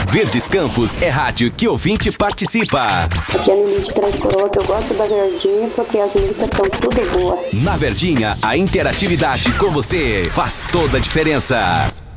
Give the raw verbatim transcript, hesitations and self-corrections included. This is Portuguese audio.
Verdes Campos é rádio que ouvinte participa. Aqui é Lili de Três Coroas, eu gosto da Verdinha porque as músicas são tudo boas. Na Verdinha, a interatividade com você faz toda a diferença.